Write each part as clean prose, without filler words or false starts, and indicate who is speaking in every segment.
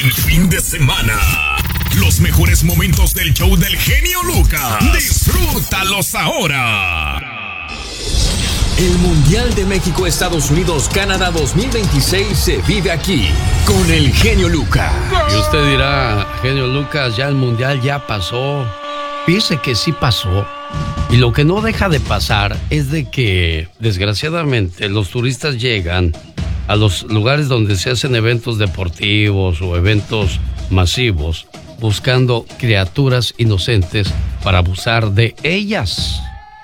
Speaker 1: El fin de semana. Los mejores momentos del show del genio Lucas. Disfrútalos ahora.
Speaker 2: El Mundial de México-Estados Unidos-Canadá 2026 se vive aquí con el genio Lucas.
Speaker 3: Y usted dirá, genio Lucas, ya el Mundial ya pasó. Fíjese que sí pasó. Y lo que no deja de pasar es de que, desgraciadamente, los turistas llegan a los lugares donde se hacen eventos deportivos o eventos masivos, buscando criaturas inocentes para abusar de ellas.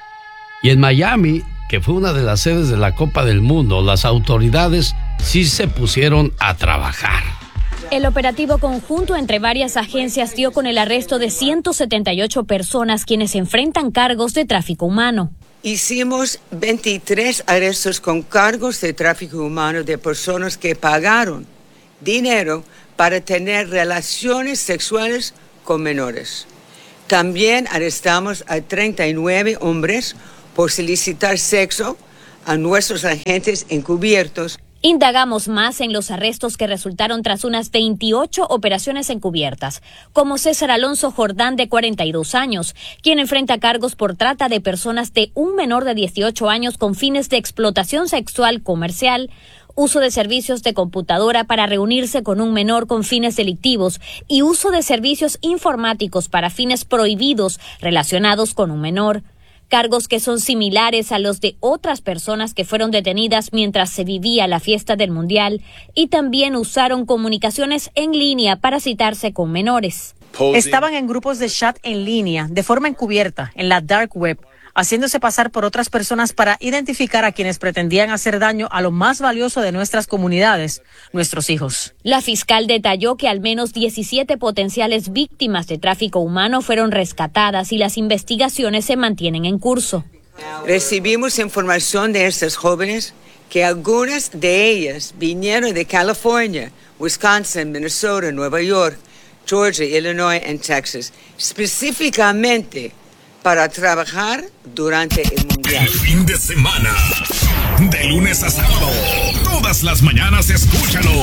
Speaker 3: Y en Miami, que fue una de las sedes de la Copa del Mundo, las autoridades sí se pusieron a trabajar.
Speaker 4: El operativo conjunto entre varias agencias dio con el arresto de 178 personas quienes enfrentan cargos de tráfico humano.
Speaker 5: Hicimos 23 arrestos con cargos de tráfico humano de personas que pagaron dinero para tener relaciones sexuales con menores. También arrestamos a 39 hombres por solicitar sexo a nuestros agentes encubiertos.
Speaker 4: Indagamos más en los arrestos que resultaron tras unas 28 operaciones encubiertas, como César Alonso Jordán, de 42 años, quien enfrenta cargos por trata de personas de un menor de 18 años con fines de explotación sexual comercial, uso de servicios de computadora para reunirse con un menor con fines delictivos y uso de servicios informáticos para fines prohibidos relacionados con un menor. Cargos que son similares a los de otras personas que fueron detenidas mientras se vivía la fiesta del Mundial y también usaron comunicaciones en línea para citarse con menores.
Speaker 6: Estaban en grupos de chat en línea, de forma encubierta, en la dark web, haciéndose pasar por otras personas para identificar a quienes pretendían hacer daño a lo más valioso de nuestras comunidades, nuestros hijos.
Speaker 4: La fiscal detalló que al menos 17 potenciales víctimas de tráfico humano fueron rescatadas y las investigaciones se mantienen en curso.
Speaker 5: Recibimos información de estas jóvenes que algunas de ellas vinieron de California, Wisconsin, Minnesota, Nueva York, Georgia, Illinois y Texas, específicamente para trabajar durante el Mundial.
Speaker 1: El fin de semana, de lunes a sábado, todas las mañanas escúchalo